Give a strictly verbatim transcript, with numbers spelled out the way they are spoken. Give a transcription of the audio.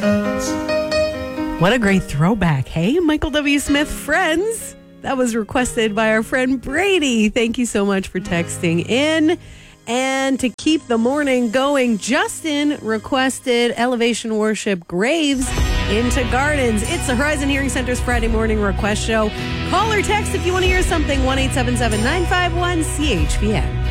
What a great throwback. Hey, Michael W. Smith, Friends. That was requested by our friend Brady. Thank you so much for texting in. And to keep the morning going, Justin requested Elevation Worship, Graves into Gardens. It's the Horizon Hearing Center's Friday morning request show. Call or text if you want to hear something, one eight seven seven, nine five one, C H P N.